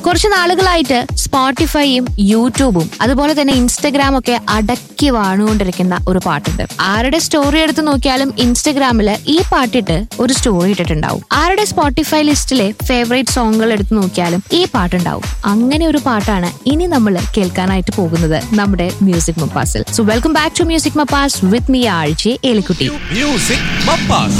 കുറച്ച് നാളുകളായിട്ട് സ്പോട്ടിഫൈയും യൂട്യൂബും അതുപോലെ തന്നെ ഇൻസ്റ്റഗ്രാം ഒക്കെ അടക്കി വാണുകൊണ്ടിരിക്കുന്ന ഒരു പാട്ടുണ്ട്. ആരുടെ സ്റ്റോറി എടുത്ത് നോക്കിയാലും ഇൻസ്റ്റഗ്രാമില് ഈ പാട്ടിട്ട് ഒരു സ്റ്റോറി ഇട്ടിട്ടുണ്ടാവും. ആരുടെ സ്പോട്ടിഫൈ ലിസ്റ്റിലെ ഫേവറേറ്റ് സോങ്ങുകൾ എടുത്ത് നോക്കിയാലും ഈ പാട്ടുണ്ടാവും. അങ്ങനെ ഒരു പാട്ടാണ് ഇനി നമ്മൾ കേൾക്കാനായിട്ട് പോകുന്നത് നമ്മുടെ music മപ്പാസിൽ. So welcome back to music mappas with me ആഴ്ച ഏലിക്കുട്ടി. മ്യൂസിക് മപ്പാസ്